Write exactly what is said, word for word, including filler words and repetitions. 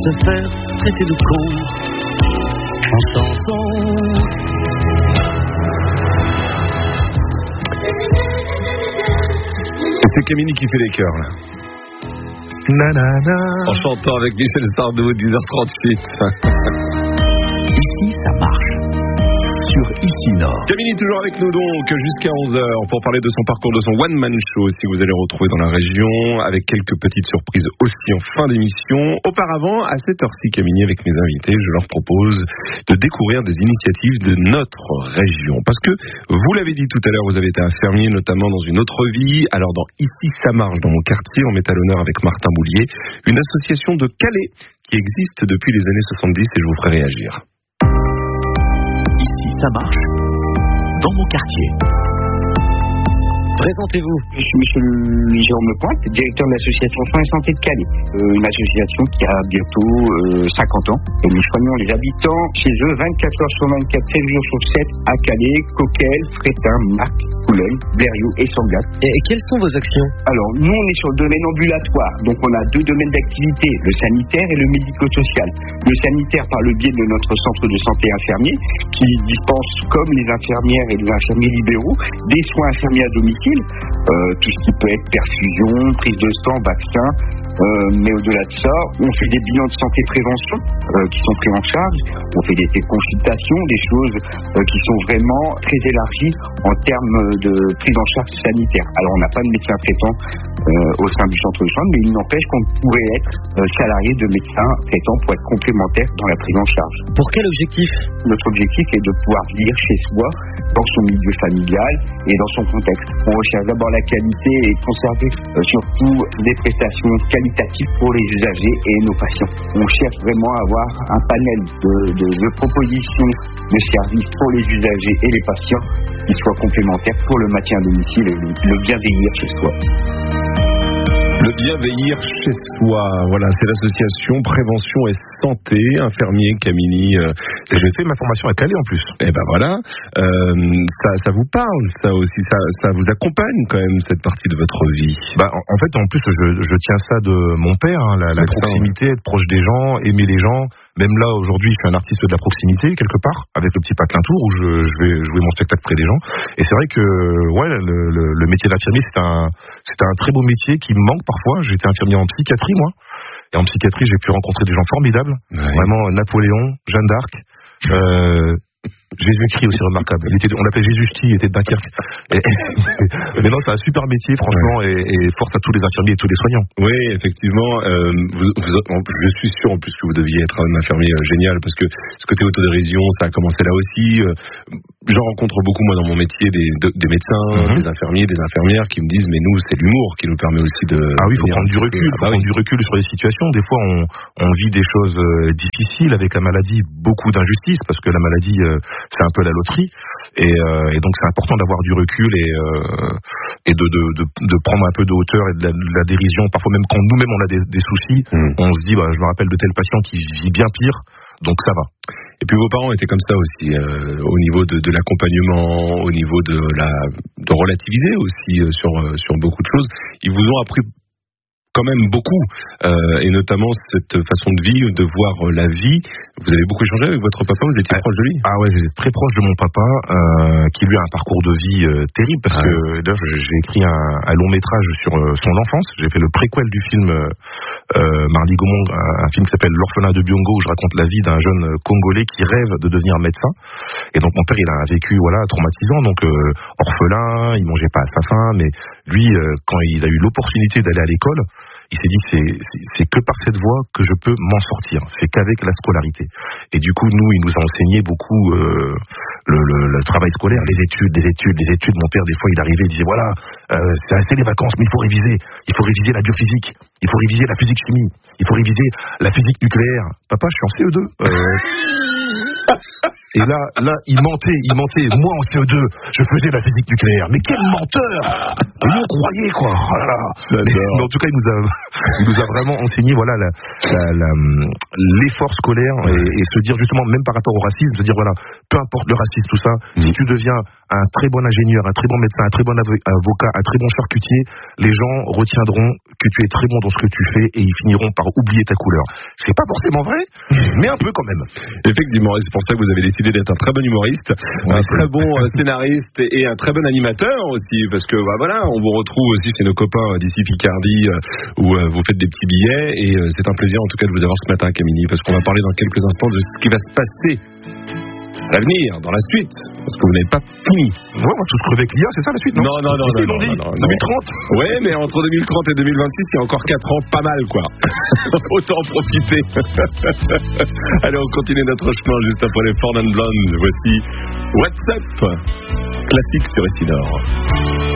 se faire traiter de con. On s'entend. C'est Camille qui fait les chœurs là. Nanana. En chantant avec Michel Sardou, dix heures trente-huit. Ici, ça marche. Sur Ici Nord. Camille est toujours avec nous donc jusqu'à onze heures pour parler de son parcours, de son one-man show si vous allez retrouver dans la région, avec quelques petites surprises aussi en fin d'émission. Auparavant, à cette heure-ci, Camille, avec mes invités, je leur propose de découvrir des initiatives de notre région. Parce que, vous l'avez dit tout à l'heure, vous avez été infirmier, notamment dans une autre vie. Alors dans Ici ça marche, dans mon quartier, on met à l'honneur avec Martin Boulier, une association de Calais qui existe depuis les années soixante-dix et je vous ferai réagir. Ici ça marche, dans mon quartier. Présentez-vous. Je suis monsieur Jérôme Lepointe, directeur de l'association Soins et Santé de Calais. Euh, une association qui a bientôt euh, cinquante ans. Et nous soignons les habitants chez eux vingt-quatre heures sur vingt-quatre, sept jours sur sept à Calais, Coquel, Frétin, Marc, Boulogne, Blériot et Sangac. Et, et quelles sont vos actions? Alors, nous, on est sur le domaine ambulatoire. Donc, on a deux domaines d'activité, le sanitaire et le médico-social. Le sanitaire par le biais de notre centre de santé infirmier qui dispense, comme les infirmières et les infirmiers libéraux, des soins infirmiers à domicile. Euh, tout ce qui peut être perfusion, prise de sang, vaccin, euh, mais au-delà de ça, on fait des bilans de santé prévention euh, qui sont pris en charge, on fait des, des consultations, des choses euh, qui sont vraiment très élargies en termes de prise en charge sanitaire. Alors on n'a pas de médecin traitant euh, au sein du centre de soins, mais il n'empêche qu'on pourrait être euh, salarié de médecin traitant pour être complémentaire dans la prise en charge. Pour quel objectif? Notre objectif est de pouvoir vivre chez soi, dans son milieu familial et dans son contexte. On recherche d'abord la qualité et conserver euh, surtout des prestations qualitatives pour les usagers et nos patients. On cherche vraiment à avoir un panel de, de, de propositions de services pour les usagers et les patients qui soient complémentaires pour le maintien à domicile et le, le bien vieillir chez soi. Le bien vieillir chez soi, voilà, c'est l'association Prévention et Santé, infirmier Camille. Euh, j'ai fait ma formation à Calais en plus. Et ben voilà, euh, ça, ça vous parle, ça aussi, ça, ça vous accompagne quand même cette partie de votre vie. Bah, en, en fait, en plus, je, je tiens ça de mon père, hein, la, la proximité, être proche des gens, aimer les gens. Même là, aujourd'hui, je suis un artiste de la proximité, quelque part, avec le petit Patelin Tour, où je, je vais jouer mon spectacle près des gens. Et c'est vrai que, ouais, le, le, le métier d'infirmier, c'est un, c'est un très beau métier qui me manque parfois. J'étais infirmier en psychiatrie, moi. Et en psychiatrie, j'ai pu rencontrer des gens formidables. Ouais. Vraiment, Napoléon, Jeanne d'Arc, euh, Jésus-Christ aussi remarquable. Il était, on l'appelait Jésus-Christ, il était de Dunkerque. Et, mais non, c'est un super métier, franchement, ouais. et, et force à tous les infirmiers et tous les soignants. Oui, effectivement. Euh, vous, vous, je suis sûr en plus que vous deviez être un infirmier euh, génial, parce que ce côté autodérision, ça a commencé là aussi. Euh, J'en rencontre beaucoup, moi, dans mon métier, des, de, des médecins, mm-hmm. des infirmiers, des infirmières qui me disent, mais nous, c'est l'humour qui nous permet aussi de... Ah oui, il faut prendre du recul, faut ah, prendre oui. du recul sur les situations. Des fois, on, on vit des choses euh, difficiles avec la maladie, beaucoup d'injustices, parce que la maladie, euh, c'est un peu la loterie. Et, euh, et donc, c'est important d'avoir du recul et, euh, et de, de, de, de prendre un peu de hauteur et de la, de la dérision. Parfois, même quand nous-mêmes, on a des, des soucis, mm. on se dit, bah, je me rappelle de tel patient qui vit bien pire, donc ça va. Et puis vos parents étaient comme ça aussi, euh, au niveau de, de l'accompagnement, au niveau de la de relativiser aussi euh, sur euh, sur beaucoup de choses. Ils vous ont appris quand même beaucoup, euh, et notamment cette façon de vie, de voir la vie. Vous avez beaucoup échangé avec votre papa, vous étiez ah, proche de lui? Ah ouais, j'étais très proche de mon papa, euh, qui lui a un parcours de vie euh, terrible, parce ah. que d'ailleurs j'ai écrit un, un long métrage sur euh, son enfance. J'ai fait le préquel du film euh, euh, Mardi Gaumont, un, un film qui s'appelle L'orphelin de Biongo, où je raconte la vie d'un jeune Congolais qui rêve de devenir médecin. Et donc mon père, il a un vécu voilà traumatisant, donc euh, orphelin, il mangeait pas à sa faim, mais lui, euh, quand il a eu l'opportunité d'aller à l'école, il s'est dit c'est, c'est, c'est que par cette voie que je peux m'en sortir, c'est qu'avec la scolarité. Et du coup, nous, il nous a enseigné beaucoup euh, le, le, le travail scolaire, les études, les études, les études. Mon père, des fois, il arrivait, il disait voilà, euh, c'est assez les vacances, mais il faut réviser. Il faut réviser la biophysique, il faut réviser la physique-chimie, il faut réviser la physique nucléaire. Papa, je suis en C E deux. Euh... Et là, là, il mentait, il mentait. Moi, en C E deux, je faisais la physique nucléaire. Mais quel menteur! nous on croyait quoi. Oh là là. Mais, mais en tout cas, il nous a, il nous a vraiment enseigné voilà la, la, la, l'effort scolaire et, et se dire justement même par rapport au racisme, se dire voilà, peu importe le racisme tout ça, mmh. si tu deviens un très bon ingénieur, un très bon médecin, un très bon avocat, un très bon charcutier, les gens retiendront que tu es très bon dans ce que tu fais et ils finiront par oublier ta couleur. C'est pas forcément vrai, mais un peu quand même. Effectivement, et c'est pour ça que vous avez décidé d'être un très bon humoriste, ouais, un très bon scénariste et un très bon animateur aussi, parce que bah, voilà, on vous retrouve aussi chez nos copains d'ici Picardie euh, où euh, vous faites des petits billets et euh, c'est un plaisir en tout cas de vous avoir ce matin, Camini, parce qu'on va parler dans quelques instants de ce qui va se passer à l'avenir, dans la suite, parce que vous n'avez pas fini. Ouais, on va tous crever avec l'I A, c'est ça la suite, non? Non, non, non, non, non, non, non, non, deux mille trente. Ouais, mais entre deux mille trente et deux mille vingt-six, il y a encore quatre ans, pas mal, quoi. Autant en profiter. Allez, on continue notre chemin juste après les Four Non Blondes. Voici What's Up, classique sur Essilor.